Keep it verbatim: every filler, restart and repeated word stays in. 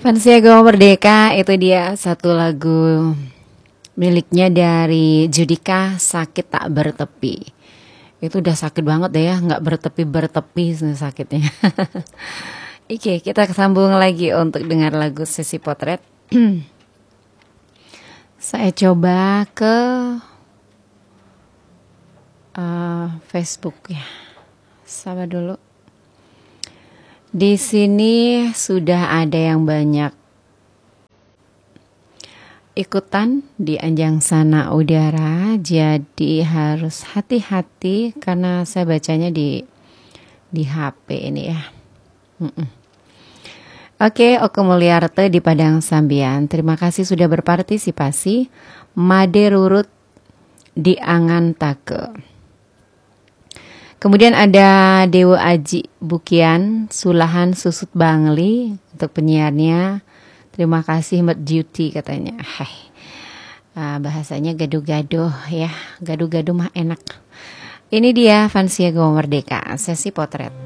Fansiago Merdeka itu dia satu lagu miliknya dari Judika, Sakit Tak Bertepi. Itu udah sakit banget deh ya, nggak bertepi-bertepi sakitnya. Oke, kita sambung lagi untuk dengar lagu Sesi Potret. Saya coba ke uh, Facebook ya. Sabar dulu. Di sini sudah ada yang banyak ikutan di Anjang Sana Udara, jadi harus hati-hati karena saya bacanya di di H P ini ya. Mm-mm. Oke, Oke Mulyarte di Padang Sambian, terima kasih sudah berpartisipasi. Made Rurut di Angan Take. Kemudian ada Dewa Aji Bukian, Sulahan Susut Bangli untuk penyiarnya. Terima kasih Mbak Duty katanya. Hai. Uh, bahasanya gaduh-gaduh ya, gaduh-gaduh mah enak. Ini dia Fansiago Merdeka, sesi potret.